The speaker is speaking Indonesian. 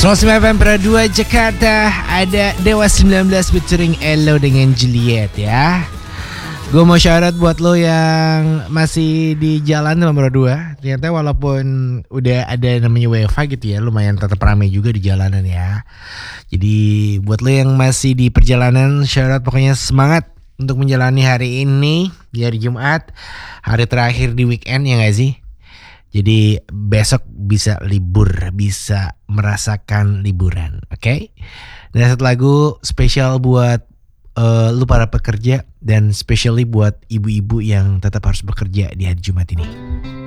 105 FM Pro 2 Jakarta. Ada Dewa 19 featuring Elo dengan Juliet ya. Gue mau syarat buat lo yang masih di jalan sama Pro 2. Ternyata walaupun udah ada namanya WFH gitu ya, lumayan tetap ramai juga di jalanan ya. Jadi buat lo yang masih di perjalanan, syarat pokoknya semangat untuk menjalani hari ini di hari Jumat, hari terakhir di weekend ya gak sih? Jadi besok bisa libur, bisa merasakan liburan, oke? Dan satu lagu spesial buat lu para pekerja dan especially buat ibu-ibu yang tetap harus bekerja di hari Jumat ini.